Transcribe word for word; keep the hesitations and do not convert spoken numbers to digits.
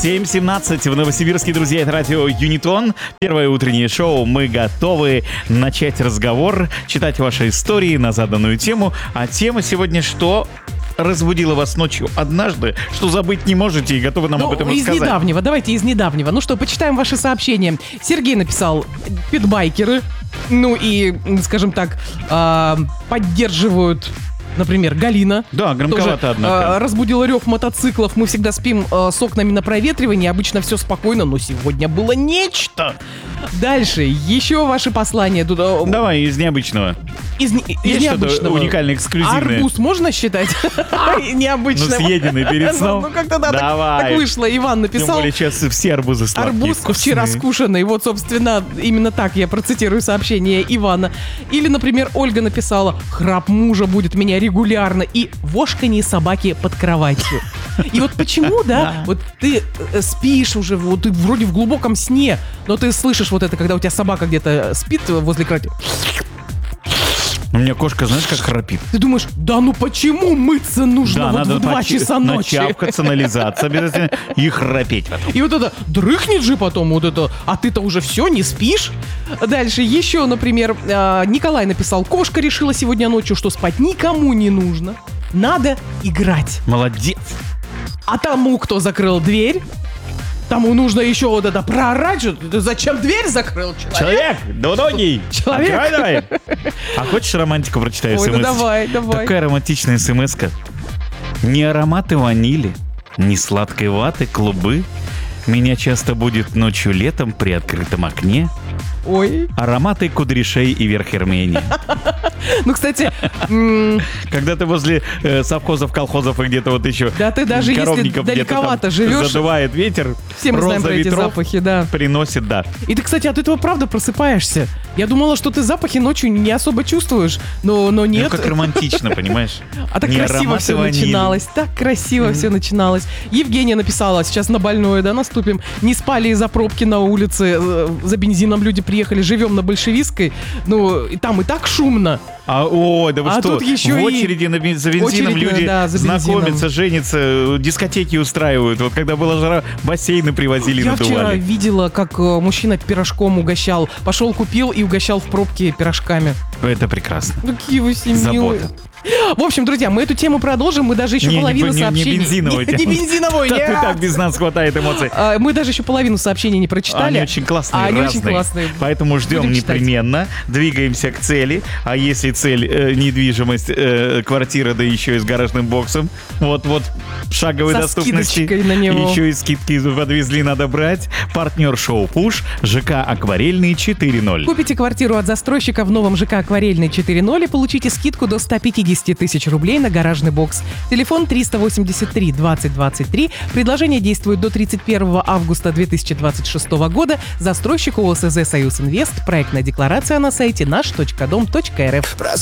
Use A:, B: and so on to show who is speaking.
A: семь семнадцать в Новосибирске, друзья, это радио Юнитон. Первое утреннее шоу. Мы готовы начать разговор, читать ваши истории на заданную тему. А тема сегодня что? Разбудила вас ночью однажды, что забыть не можете и готовы нам
B: ну,
A: об этом
B: из
A: рассказать.
B: Из недавнего, давайте из недавнего. Ну что, почитаем ваши сообщения. Сергей написал: питбайкеры, ну и, скажем так, э, поддерживают... Например, Галина.
A: Да, громковато,
B: тоже,
A: однако.
B: Э, разбудила рев мотоциклов. Мы всегда спим э, с окнами на проветривании. Обычно все спокойно, но сегодня было нечто. Дальше. Еще ваши послания. Тут, э,
A: Давай из необычного.
B: Из, из
A: Есть
B: необычного.
A: что-то уникальное, эксклюзивное?
B: Арбуз можно считать необычным?
A: Ну, съеденный перед сном.
B: Ну, как-то да,
A: Давай.
B: так вышло. Иван написал.
A: Тем более сейчас все арбузы сладкие,
B: Арбуз
A: вкусные.
B: вчера скушенный. Вот, собственно, именно так я процитирую сообщение Ивана. Или, например, Ольга написала: храп мужа будет меня регулярно и вошканье собаки под кроватью. И вот почему, да, вот ты э, спишь уже, вот ты вроде в глубоком сне, но ты слышишь вот это, когда у тебя собака где-то спит возле кровати.
A: У меня кошка, знаешь, как храпит?
B: Ты думаешь, да ну почему мыться нужно
A: Да,
B: вот
A: надо
B: в два
A: поч-
B: часа ночи?
A: начавкаться, нализаться обязательно и храпеть потом.
B: И вот это дрыхнет же потом, вот это, а ты-то уже все, не спишь? Дальше еще, например, Николай написал: кошка решила сегодня ночью, что спать никому не нужно, надо играть.
A: Молодец.
B: А тому, кто закрыл дверь, тому нужно еще вот это проорать, что ты зачем дверь закрыл, человек?
A: Человек, двуногий,
B: Человек.
A: открой давай. А хочешь романтику прочитаю?
B: Ой, ну
A: смс?
B: давай, давай.
A: Такая романтичная смс-ка. Ни ароматы ванили, ни сладкой ваты, клубы. Меня часто будет ночью летом при открытом окне.
B: Ой.
A: Ароматы кудряшей и верхермении.
B: Ну, кстати... м-
A: Когда ты возле э, совхозов, колхозов и где-то вот еще
B: Да ты даже если
A: коровников где-то там
B: далековато живешь,
A: задувает ветер,
B: все мы знаем
A: роза
B: про эти
A: ветров
B: запахи, да.
A: приносит, да.
B: И ты, кстати, от этого правда просыпаешься. Я думала, что ты запахи ночью не особо чувствуешь, но, но
A: Ну,
B: нет.
A: как романтично, понимаешь?
B: А так
A: Не
B: красиво
A: ароматы
B: все
A: ванили.
B: начиналось, так красиво mm-hmm. все начиналось. Евгения написала: сейчас на больное, да, наступим. Не спали из-за пробки на улице, э, за бензином люди приехали, живем на Большевистской, ну, и там и так шумно.
A: А, ой, да вы
B: А
A: что,
B: тут еще
A: в
B: и
A: очереди на бен- за бензином
B: очередь,
A: люди
B: да, за бензином.
A: знакомятся, женятся, дискотеки устраивают. Вот когда была жара, бассейны привозили,
B: Я
A: надували.
B: вчера видела, как э, мужчина пирожком угощал. Пошел, купил и угощал в пробке пирожками.
A: Это прекрасно.
B: Какие вы все милые.
A: Забота.
B: В общем, друзья, мы эту тему продолжим. Мы даже еще
A: Не, не,
B: половину
A: не, не
B: сообщений...
A: бензиновую
B: Не, не
A: тему.
B: бензиновую,
A: Так и
B: нет.
A: так без нас хватает эмоций.
B: А, Мы даже еще половину сообщений не прочитали.
A: Они очень классные,
B: А они
A: разные.
B: очень классные.
A: Поэтому ждем
B: Будем читать.
A: непременно, двигаемся к цели. А если цель э, недвижимость, э, квартира, да еще и с гаражным боксом, вот-вот шаговой
B: Со
A: доступности.
B: скидочкой на него.
A: Еще и скидки подвезли, надо брать. Партнер шоу «Пуш», ЖК «Акварельный» четыре ноль.
B: Купите квартиру от застройщика в новом ЖК «Акварельный» четыре ноль и получите скидку до сто пятьдесят тысяч рублей на гаражный бокс. Телефон триста восемьдесят три двадцать двадцать три. Предложение действует до тридцать первого августа две тысячи двадцать шестого года. Застройщик ОСЗ «Союз Инвест». Проектная декларация на сайте наш точка дом точка эр эф.